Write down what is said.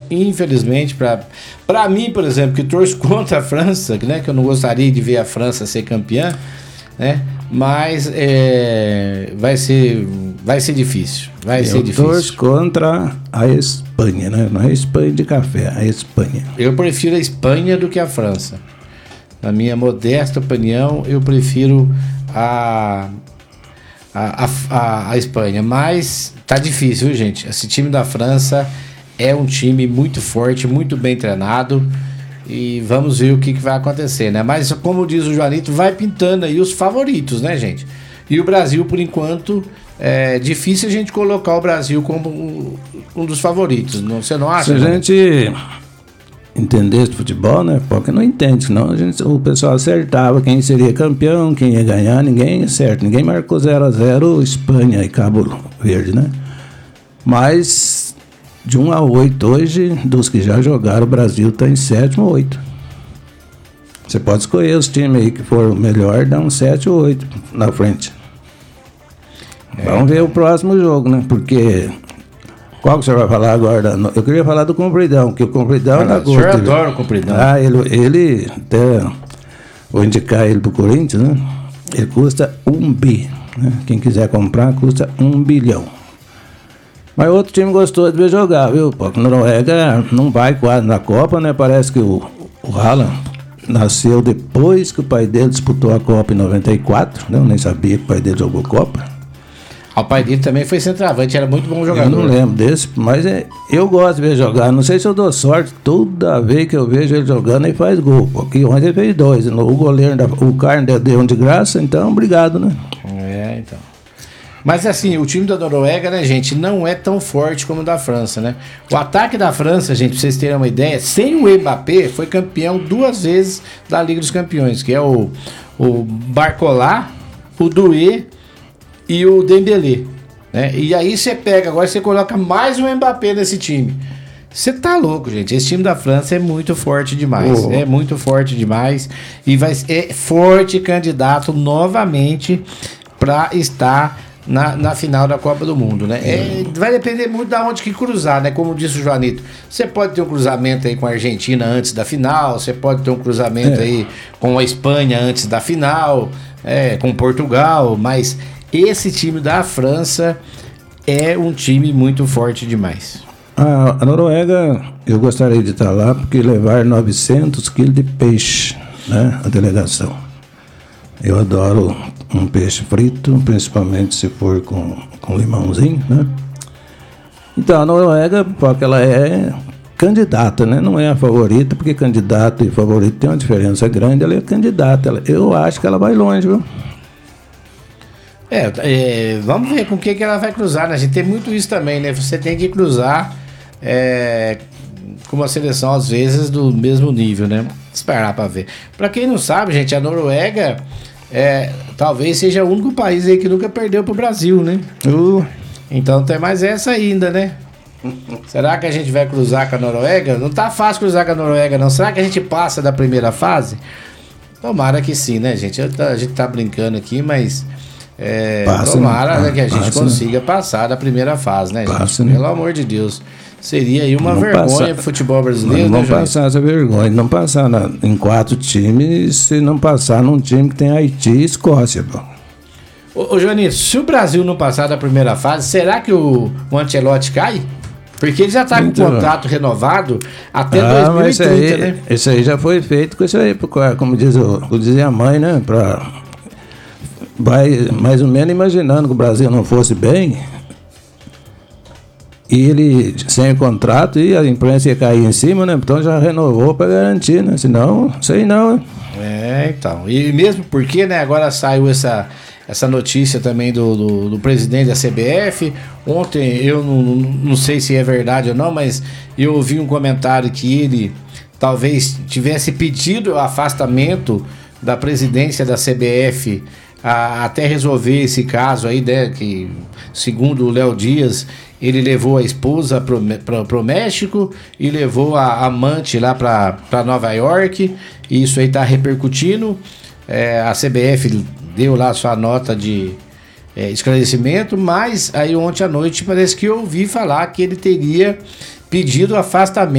infelizmente, para mim, por exemplo, que torço contra a França, né, que eu não gostaria de ver a França ser campeã, né? Mas vai ser difícil. Eu torço contra a Espanha, né? Não é a Espanha de café, a Espanha. Eu prefiro a Espanha do que a França. Na minha modesta opinião, eu prefiro a Espanha. Mas tá difícil, viu, gente? Esse time da França é um time muito forte, muito bem treinado. E vamos ver o que vai acontecer, né? Mas, como diz o Joanito, vai pintando aí os favoritos, né, gente? E o Brasil, por enquanto, é difícil a gente colocar o Brasil como um dos favoritos. Você não acha? Se a gente entendesse futebol, né? Porque não entende, senão o pessoal acertava quem seria campeão, quem ia ganhar, ninguém acerta. Ninguém marcou 0-0 Espanha e Cabo Verde, né? Mas de 1 a 8 hoje, dos que já jogaram, o Brasil está em 7º ou 8. Você pode escolher os times aí que for melhor, dá um 7 ou 8 na frente. Vamos ver o próximo jogo, né? Porque qual que você vai falar agora? Eu queria falar do Compridão, que o Compridão o senhor adora o Compridão. Ele até vou indicar ele pro Corinthians, né? Ele custa 1 bi, né? Quem quiser comprar custa 1 bilhão. Mas outro time gostou de ver jogar, viu? Porque a Noruega não vai quase na Copa, né? Parece que o Haaland nasceu depois que o pai dele disputou a Copa em 94, né? Eu nem sabia que o pai dele jogou Copa. O pai dele também foi centroavante, era muito bom jogador. Eu não lembro desse, mas eu gosto de ver jogar. Não sei se eu dou sorte, toda vez que eu vejo ele jogando, ele faz gol. Porque ontem ele fez 2. O goleiro, o Carne deu um de graça, então obrigado, né? Então. Mas assim, o time da Noruega, né, gente, não é tão forte como o da França, né? O ataque da França, gente, pra vocês terem uma ideia, sem o Mbappé, foi campeão 2 vezes da Liga dos Campeões, que é o Barcola, o Doué e o Dembélé, né? E aí você pega, agora você coloca mais um Mbappé nesse time. Você tá louco, gente. Esse time da França é muito forte demais. É muito forte demais. E é forte candidato novamente para estar na final da Copa do Mundo, né? Vai depender muito da onde que cruzar, né? Como disse o Joanito, você pode ter um cruzamento aí com a Argentina antes da final, você pode ter um cruzamento aí com a Espanha antes da final, com Portugal, mas esse time da França é um time muito forte demais. A Noruega, eu gostaria de estar lá porque levar 900 quilos de peixe, né? A delegação. Eu adoro um peixe frito, principalmente se for com limãozinho, né? Então, a Noruega, porque ela é candidata, né? Não é a favorita, porque candidato e favorito tem uma diferença grande. Ela é candidata. Eu acho que ela vai longe, viu? Vamos ver com o que ela vai cruzar, né? A gente tem muito isso também, né? Você tem que cruzar com uma seleção, às vezes, do mesmo nível, né? Esperar pra ver. Pra quem não sabe, gente, a Noruega talvez seja o único país aí que nunca perdeu pro Brasil, né? Então tem mais essa ainda, né? Será que a gente vai cruzar com a Noruega? Não tá fácil cruzar com a Noruega, não. Será que a gente passa da primeira fase? Tomara que sim, né, gente? A gente tá brincando aqui, mas tomara, né, que a gente consiga passar da primeira fase, né, gente? Pelo amor de Deus. Seria aí uma vergonha pro futebol brasileiro, né, passar essa vergonha. Não passar em 4 times, se não passar num time que tem Haiti e Escócia, pô. Ô, Joanito, se o Brasil não passar da primeira fase, será que o Ancelotti cai? Porque ele já tá com o contrato renovado até 2030, né? Isso aí já foi feito com isso aí, como dizia a mãe, né? Vai mais ou menos imaginando que o Brasil não fosse bem, e ele sem o contrato e a imprensa ia cair em cima, né? Então já renovou para garantir, né? Senão, sei não, né? Então. E mesmo porque, né? Agora saiu essa notícia também do presidente da CBF. Ontem, eu não sei se é verdade ou não, mas eu ouvi um comentário que ele talvez tivesse pedido o afastamento da presidência da CBF até resolver esse caso aí, né? Que, segundo o Léo Dias, ele levou a esposa pro México e levou a amante lá para Nova York, e isso aí tá repercutindo. A CBF deu lá sua nota de esclarecimento, mas aí ontem à noite parece que eu ouvi falar que ele teria pedido afastamento